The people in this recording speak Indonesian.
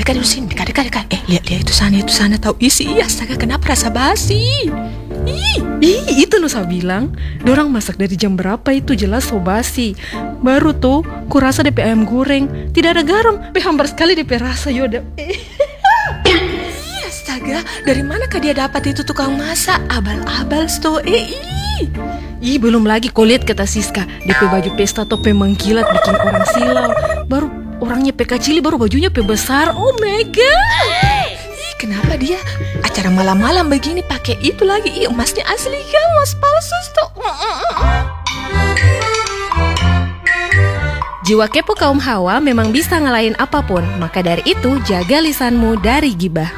dekat di sini, dekat. Lihat itu sana tahu isi. Astaga, kenapa rasa basi? Itu nu saya bilang, dorang masak dari jam berapa itu jelas so basi. Baru tuh, kurasa DP ayam goreng tidak ada garam, hambar sekali DP rasa yoda. Astaga, dari manakah dia dapat itu tukang masak? Abal-abal sto. Belum lagi kau lihat kata Siska, DP baju pesta tope mengkilat bikin orang silau. Baru orangnya pe kecil, baru bajunya pe besar. Oh my god. Kenapa dia acara malam-malam begini pakai itu lagi? Emasnya asli kan, emas palsu sto. Jiwa kepo kaum Hawa memang bisa ngalahin apapun, maka dari itu jaga lisanmu dari gibah.